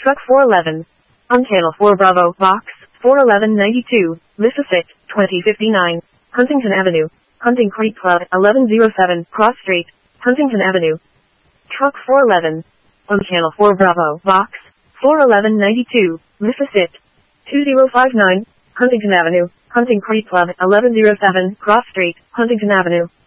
Truck 411. On Channel 4 Bravo, Box 41192, Mississippi, 2059, Huntington Avenue, Hunting Creek Club, 1107, Cross Street, Huntington Avenue. Truck 411. On Channel 4 Bravo, Box 41192, Mississippi, 2059, Huntington Avenue, Hunting Creek Club, 1107, Cross Street, Huntington Avenue.